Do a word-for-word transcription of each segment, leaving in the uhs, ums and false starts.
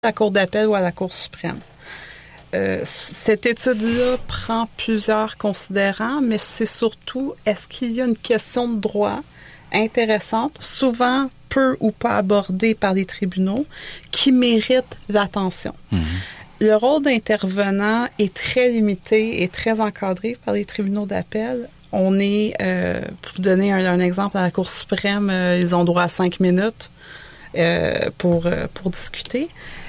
la Cour d'appel ou à la Cour suprême. Euh, cette étude-là prend plusieurs considérants, mais c'est surtout, est-ce qu'il y a une question de droit intéressante, souvent peu ou pas abordée par les tribunaux, qui mérite l'attention. Mmh. Le rôle d'intervenant est très limité et très encadré par les tribunaux d'appel. On est, euh, pour vous donner un, un exemple, à la Cour suprême, euh, ils ont droit à cinq minutes euh, pour, euh, pour discuter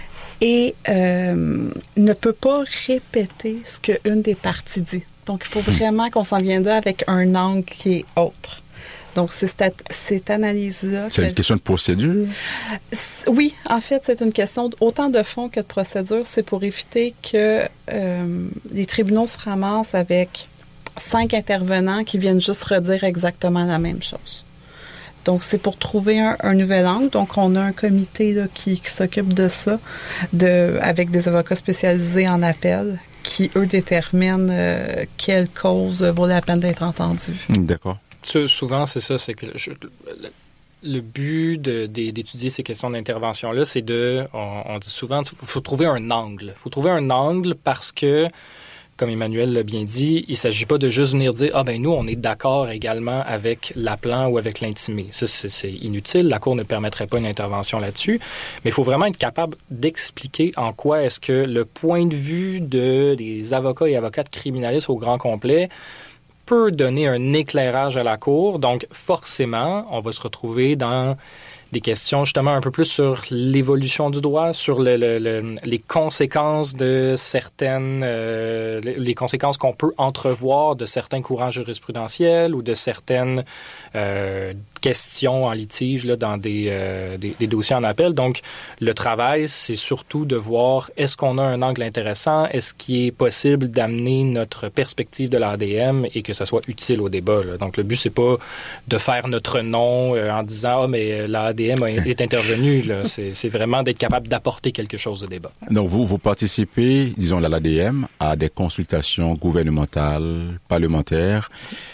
et euh, ne peut pas répéter ce qu'une des parties dit. Donc, il faut vraiment qu'on s'en vienne là avec un angle qui est autre. Donc, c'est cette, cette analyse-là... C'est une question de procédure? Oui, en fait, c'est une question autant de fond que de procédure. C'est pour éviter que euh, les tribunaux se ramassent avec cinq intervenants qui viennent juste redire exactement la même chose. Donc, c'est pour trouver un, un nouvel angle. Donc, on a un comité là, qui, qui s'occupe de ça, de, avec des avocats spécialisés en appel, qui, eux, déterminent euh, quelle cause vaut la peine d'être entendue. D'accord. Souvent, c'est ça, c'est que je, le, le but de, de, d'étudier ces questions d'intervention-là, c'est de, on, on dit souvent, il faut trouver un angle. Il faut trouver un angle parce que, comme Emmanuel l'a bien dit, il ne s'agit pas de juste venir dire « Ah ben nous, on est d'accord également avec l'appelant ou avec l'intimé ». Ça, c'est, c'est inutile. La Cour ne permettrait pas une intervention là-dessus. Mais il faut vraiment être capable d'expliquer en quoi est-ce que le point de vue de, des avocats et avocates criminalistes au grand complet peut donner un éclairage à la Cour. Donc, forcément, on va se retrouver dans des questions justement un peu plus sur l'évolution du droit, sur le, le, le, les conséquences de certaines, euh, les conséquences qu'on peut entrevoir de certains courants jurisprudentiels ou de certaines euh, questions en litige là, dans des, euh, des, des dossiers en appel. Donc, le travail, c'est surtout de voir est-ce qu'on a un angle intéressant, est-ce qu'il est possible d'amener notre perspective de l'A D M et que ça soit utile au débat. Là. Donc, le but, c'est pas de faire notre nom euh, en disant « Ah, mais l'A D M est intervenu. » c'est, c'est vraiment d'être capable d'apporter quelque chose au débat. Donc, vous, vous participez, disons, à l'A D M, à des consultations gouvernementales, parlementaires.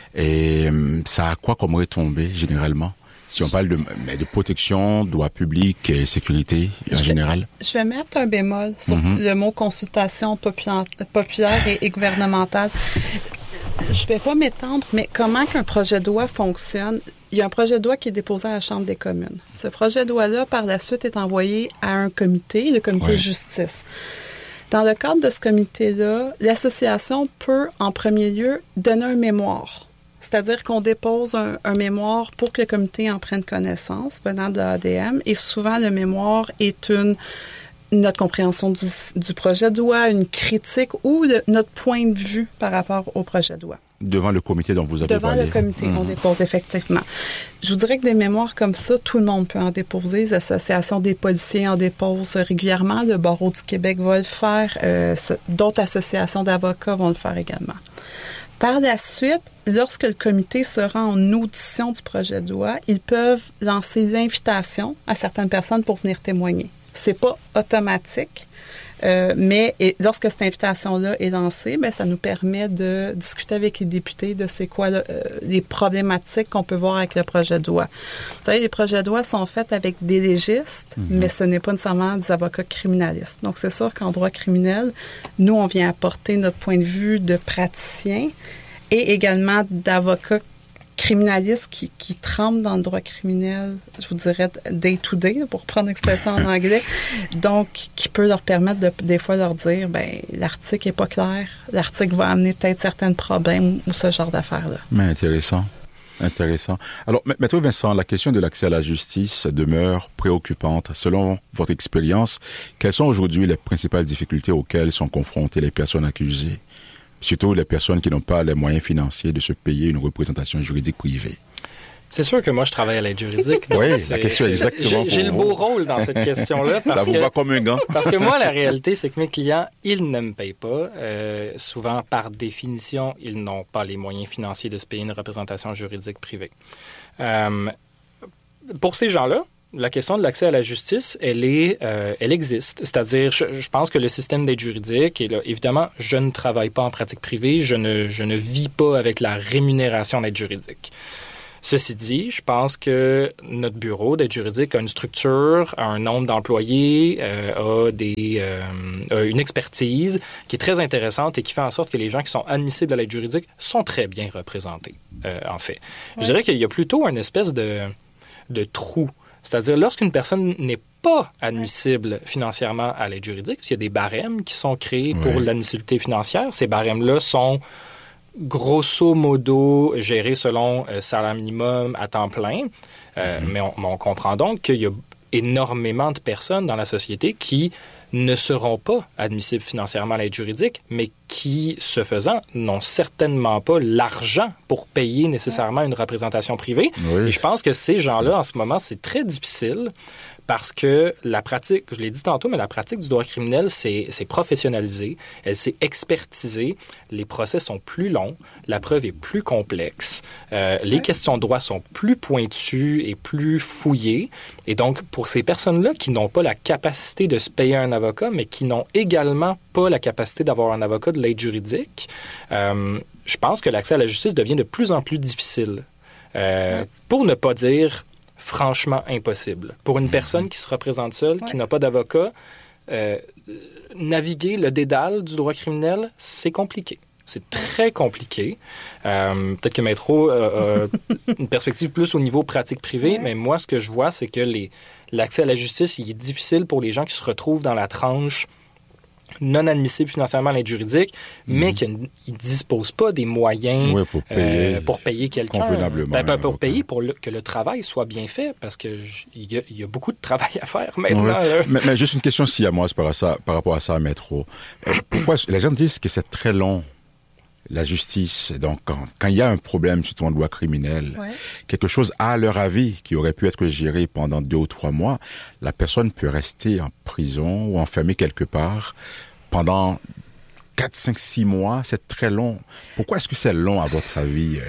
Et ça a quoi comme retombée, généralement? Si on parle de, de protection, droit public et sécurité en je général. Vais, je vais mettre un bémol sur mm-hmm. le mot consultation populaire, populaire et, et gouvernementale. Je ne vais pas m'étendre, mais comment qu'un projet de loi fonctionne? Il y a un projet de loi qui est déposé à la Chambre des communes. Ce projet de loi-là, par la suite, est envoyé à un comité, le comité ouais. de justice. Dans le cadre de ce comité-là, l'association peut, en premier lieu, donner un mémoire. C'est-à-dire qu'on dépose un, un mémoire pour que le comité en prenne connaissance venant de l'A D M. Et souvent, le mémoire est une notre compréhension du, du projet de loi, une critique ou de, notre point de vue par rapport au projet de loi. Devant le comité dont vous avez Devant parlé. le comité, mmh. on dépose effectivement. Je vous dirais que des mémoires comme ça, tout le monde peut en déposer. Les associations des policiers en déposent régulièrement. Le Barreau du Québec va le faire. Euh, d'autres associations d'avocats vont le faire également. Par la suite, lorsque le comité sera en audition du projet de loi, ils peuvent lancer l'invitation à certaines personnes pour venir témoigner. C'est pas automatique, euh, mais et, lorsque cette invitation-là est lancée, bien, ça nous permet de discuter avec les députés de c'est quoi là, euh, les problématiques qu'on peut voir avec le projet de loi. Vous savez, les projets de loi sont faits avec des légistes, mm-hmm. mais ce n'est pas nécessairement des avocats criminalistes. Donc, c'est sûr qu'en droit criminel, nous, on vient apporter notre point de vue de praticien et également d'avocats criminalistes qui, qui trempent dans le droit criminel, je vous dirais day-to-day, pour prendre l'expression en anglais, donc qui peut leur permettre de, des fois leur dire, ben l'article n'est pas clair, l'article va amener peut-être certains problèmes ou ce genre d'affaires-là. Mais intéressant. Intéressant. Alors, Maître Vincent, la question de l'accès à la justice demeure préoccupante. Selon votre expérience, quelles sont aujourd'hui les principales difficultés auxquelles sont confrontées les personnes accusées? Surtout les personnes qui n'ont pas les moyens financiers de se payer une représentation juridique privée. C'est sûr que moi, je travaille à l'aide juridique. Oui, la question est exactement j'ai, j'ai le beau rôle dans cette question-là. Parce Ça vous que, va comme un gant. Parce que moi, la réalité, c'est que mes clients, ils ne me payent pas. Euh, souvent, par définition, ils n'ont pas les moyens financiers de se payer une représentation juridique privée. Euh, pour ces gens-là, la question de l'accès à la justice, elle est, euh, elle existe. C'est-à-dire, je, je pense que le système d'aide juridique, et là, évidemment, je ne travaille pas en pratique privée, je ne, je ne vis pas avec la rémunération d'aide juridique. Ceci dit, je pense que notre bureau d'aide juridique a une structure, a un nombre d'employés, euh, a, des, euh, a une expertise qui est très intéressante et qui fait en sorte que les gens qui sont admissibles à l'aide juridique sont très bien représentés, euh, en fait. Ouais. Je dirais qu'il y a plutôt une espèce de, de trou. C'est-à-dire, lorsqu'une personne n'est pas admissible financièrement à l'aide juridique, il y a des barèmes qui sont créés ouais. pour l'admissibilité financière. Ces barèmes-là sont grosso modo gérés selon euh, salaire minimum à temps plein. Euh, mm-hmm. mais, on, mais on comprend donc qu'il y a énormément de personnes dans la société qui ne seront pas admissibles financièrement à l'aide juridique, mais qui, ce faisant, n'ont certainement pas l'argent pour payer nécessairement une représentation privée. Oui. Et je pense que ces gens-là, en ce moment, c'est très difficile parce que la pratique, je l'ai dit tantôt, mais la pratique du droit criminel, c'est, c'est professionnalisé, elle s'est expertisée, les procès sont plus longs, la preuve est plus complexe, euh, les oui. questions de droit sont plus pointues et plus fouillées. Et donc, pour ces personnes-là qui n'ont pas la capacité de se payer un avocat, mais qui n'ont également pas la capacité d'avoir un avocat de l'aide juridique, euh, je pense que l'accès à la justice devient de plus en plus difficile. Euh, oui. Pour ne pas dire franchement impossible. Pour une personne qui se représente seule, ouais. qui n'a pas d'avocat, euh, naviguer le dédale du droit criminel, c'est compliqué. C'est très compliqué. Euh, peut-être que Maître a une perspective plus au niveau pratique privée, ouais. mais moi, ce que je vois, c'est que les, l'accès à la justice, il est difficile pour les gens qui se retrouvent dans la tranche non admissible financièrement à l'aide juridique, mmh. mais qui ne disposent pas des moyens oui, pour, payer euh, pour payer quelqu'un. Convenablement. Ben, ben, pour payer, pour le, que le travail soit bien fait, parce qu'il y, y, y a beaucoup de travail à faire maintenant. Oui. Mais, mais juste une question si à moi, par, à ça, par rapport à ça, Maître. Pourquoi les gens disent que c'est très long, la justice? Donc, quand, quand il y a un problème, surtout en droit criminel, ouais. quelque chose, à leur avis, qui aurait pu être géré pendant deux ou trois mois, la personne peut rester en prison ou enfermée quelque part pendant quatre, cinq, six mois. C'est très long. Pourquoi est-ce que c'est long, à votre avis?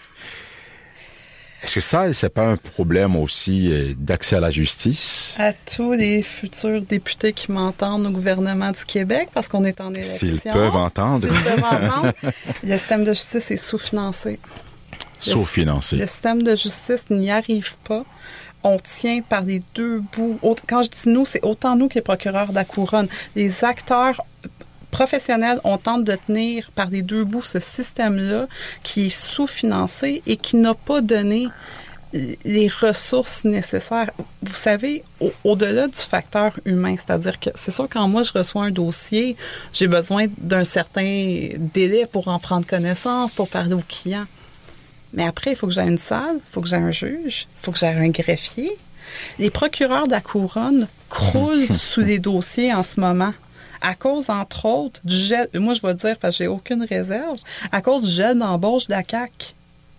Est-ce que ça, c'est pas un problème aussi d'accès à la justice? À tous les futurs députés qui m'entendent au gouvernement du Québec, parce qu'on est en élection. S'ils peuvent entendre. S'ils peuvent entendre. Le système de justice est sous-financé. Sous-financé. Le, le système de justice n'y arrive pas. On tient par les deux bouts. Quand je dis nous, c'est autant nous que les procureurs de la Couronne. Les acteurs professionnels, on tente de tenir par les deux bouts ce système-là qui est sous-financé et qui n'a pas donné les ressources nécessaires. Vous savez, au- au-delà du facteur humain, c'est-à-dire que c'est sûr, quand moi je reçois un dossier, j'ai besoin d'un certain délai pour en prendre connaissance, pour parler au client. Mais après, il faut que j'aie une salle, il faut que j'aie un juge, il faut que j'aie un greffier. Les procureurs de la Couronne croulent sous les dossiers en ce moment. À cause, entre autres, du gel, moi je vais dire parce que j'ai aucune réserve, à cause du gel d'embauche de la C A Q.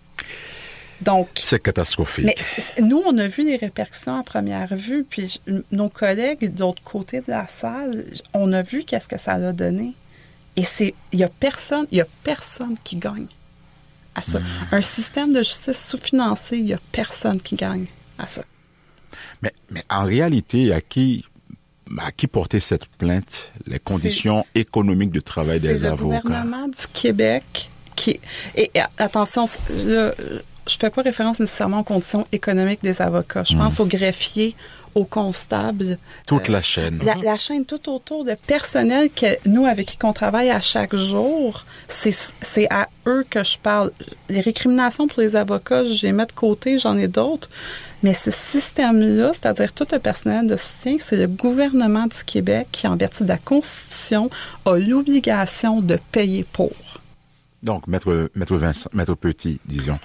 Donc, c'est catastrophique. Mais c'est, nous, on a vu les répercussions à première vue, puis je, nos collègues de l'autre côté de la salle, on a vu qu'est-ce que ça a donné. Et c'est, il y a personne, il y a personne qui gagne à ça. Mmh. Un système de justice sous-financé, il y a personne qui gagne à ça. Mais, mais en réalité, à qui à qui porter cette plainte? Les conditions c'est, économiques de travail des avocats. C'est le gouvernement du Québec qui... Et, et attention, là, je ne fais pas référence nécessairement aux conditions économiques des avocats. Je pense mmh. aux greffiers, aux constables. Toute euh, la chaîne. La, la chaîne tout autour de personnel que nous, avec qui on travaille à chaque jour, c'est, c'est à eux que je parle. Les récriminations pour les avocats, je les mets de côté, j'en ai d'autres. Mais ce système-là, c'est-à-dire tout le personnel de soutien, c'est le gouvernement du Québec qui, en vertu de la Constitution, a l'obligation de payer pour. Donc, Maître, Maître Vincent, Maître Petit, disons,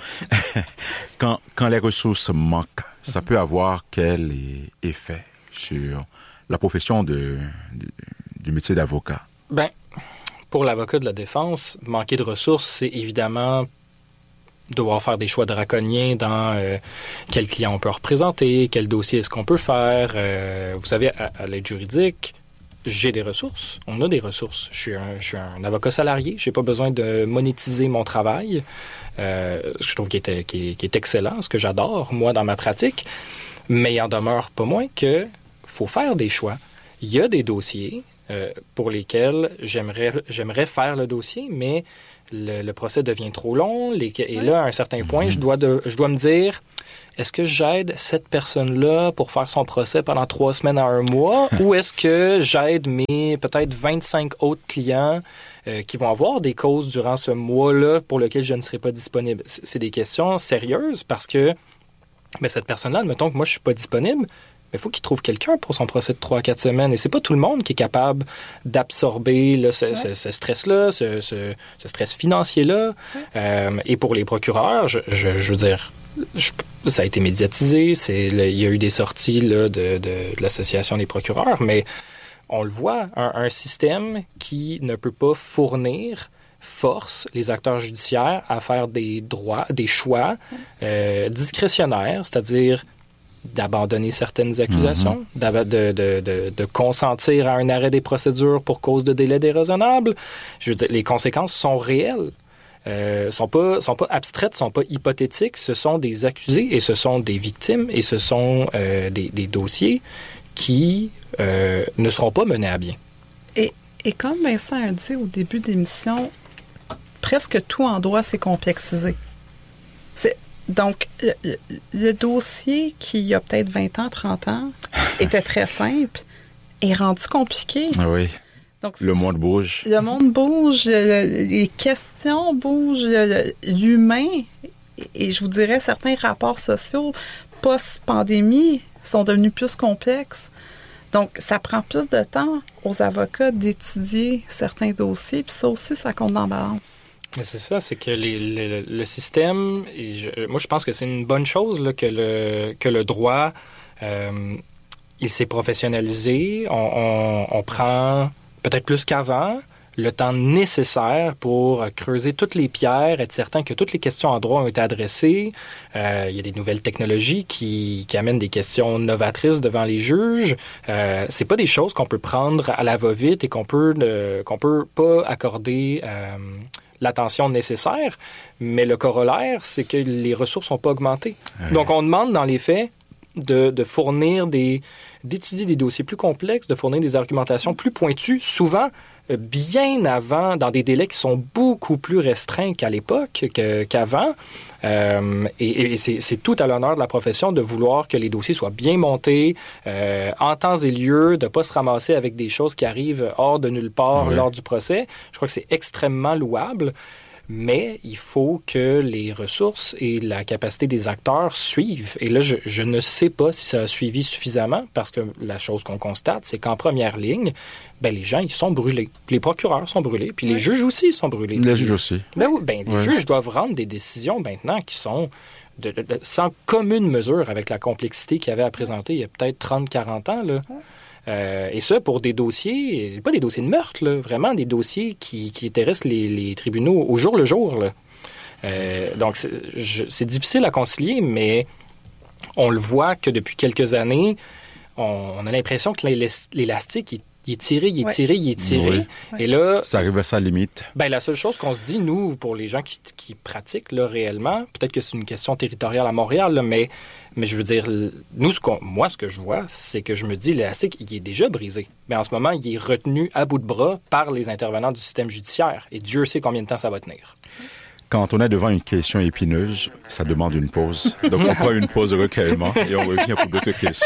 quand, quand les ressources manquent, ça peut avoir quel effet sur la profession de, de, du métier d'avocat? Bien, pour l'avocat de la défense, manquer de ressources, c'est évidemment devoir faire des choix draconiens dans euh, quel client on peut représenter, quel dossier est-ce qu'on peut faire. Euh, vous savez, à, à l'aide juridique, j'ai des ressources. On a des ressources. Je suis un, je suis un avocat salarié. Je n'ai pas besoin de monétiser mon travail. Euh, je trouve qu'il est, qu'il est, qu'il est excellent, ce que j'adore, moi, dans ma pratique. Mais il en demeure pas moins qu'il faut faire des choix. Il y a des dossiers euh, pour lesquels j'aimerais, j'aimerais faire le dossier, mais le, le procès devient trop long. Les, et là, à un certain point, mm-hmm. je, dois de, je dois me dire, est-ce que j'aide cette personne-là pour faire son procès pendant trois semaines à un mois ou est-ce que j'aide mes peut-être vingt-cinq autres clients euh, qui vont avoir des causes durant ce mois-là pour lequel je ne serai pas disponible? C'est des questions sérieuses parce que ben, cette personne-là, admettons que moi, je ne suis pas disponible, mais il faut qu'il trouve quelqu'un pour son procès de trois à quatre semaines. Et c'est pas tout le monde qui est capable d'absorber là, ce, ouais. ce, ce stress-là, ce, ce, ce stress financier-là. Ouais. Euh, et pour les procureurs, je, je, je veux dire, je, ça a été médiatisé. C'est, il y a eu des sorties là, de, de, de l'Association des procureurs, mais on le voit, un, un système qui ne peut pas fournir force les acteurs judiciaires à faire des droits, des choix euh, discrétionnaires, c'est-à-dire d'abandonner certaines accusations, mm-hmm. de, de, de, de consentir à un arrêt des procédures pour cause de délai déraisonnable. Je veux dire, les conséquences sont réelles. Euh, sont pas sont pas abstraites, sont pas hypothétiques. Ce sont des accusés et ce sont des victimes et ce sont euh, des, des dossiers qui euh, ne seront pas menés à bien. Et, et comme Vincent a dit au début de l'émission, presque tout en droit, c'est complexisé. C'est, donc, le, le dossier qui, il y a peut-être vingt ans, trente ans, était très simple, est rendu compliqué. Ah oui. Donc, le monde bouge. Le monde bouge, les questions bougent, l'humain, et je vous dirais, certains rapports sociaux post-pandémie sont devenus plus complexes. Donc, ça prend plus de temps aux avocats d'étudier certains dossiers, puis ça aussi, ça compte dans la balance. C'est ça, c'est que les, les, le système, et je, moi je pense que c'est une bonne chose là, que, le, que le droit, euh, il s'est professionnalisé, on, on, on prend peut-être plus qu'avant le temps nécessaire pour creuser toutes les pierres, être certain que toutes les questions en droit ont été adressées. Euh, il y a des nouvelles technologies qui, qui amènent des questions novatrices devant les juges. Euh, c'est pas des choses qu'on peut prendre à la va-vite et qu'on peut, euh, qu'on peut pas accorder euh, l'attention nécessaire, mais le corollaire, c'est que les ressources n'ont pas augmenté. Ouais. Donc, on demande dans les faits de, de fournir des, d'étudier des dossiers plus complexes, de fournir des argumentations plus pointues, souvent bien avant, dans des délais qui sont beaucoup plus restreints qu'à l'époque, que, qu'avant. Euh, et et c'est, c'est tout à l'honneur de la profession de vouloir que les dossiers soient bien montés, euh, en temps et lieu, de ne pas se ramasser avec des choses qui arrivent hors de nulle part oui. lors du procès. Je crois que c'est extrêmement louable. Mais il faut que les ressources et la capacité des acteurs suivent. Et là, je, je ne sais pas si ça a suivi suffisamment parce que la chose qu'on constate, c'est qu'en première ligne, ben, les gens, ils sont brûlés. Les procureurs sont brûlés, puis oui. les juges aussi sont brûlés. Les juges aussi. Ben, oui, ben, les oui. juges doivent rendre des décisions maintenant qui sont de, de, de, sans commune mesure avec la complexité qu'il y avait à présenter il y a peut-être trente à quarante ans, là. Oui. Euh, et ça, pour des dossiers, pas des dossiers de meurtre, là, vraiment des dossiers qui, qui intéressent les, les tribunaux au jour le jour. Là. Euh, donc, c'est, je, c'est difficile à concilier, mais on le voit que depuis quelques années, on, on a l'impression que l'élastique est il est tiré, il est ouais. tiré, il est tiré. Oui. Et là, ça arrive à sa limite. Ben, la seule chose qu'on se dit, nous, pour les gens qui, qui pratiquent là, réellement, peut-être que c'est une question territoriale à Montréal, là, mais, mais je veux dire, nous, ce qu'on, moi, ce que je vois, c'est que je me dis, l'élastique, il est déjà brisé. Mais en ce moment, il est retenu à bout de bras par les intervenants du système judiciaire. Et Dieu sait combien de temps ça va tenir. Quand on est devant une question épineuse, ça demande une pause. Donc, on prend une pause de recueillement et on revient pour d'autres questions.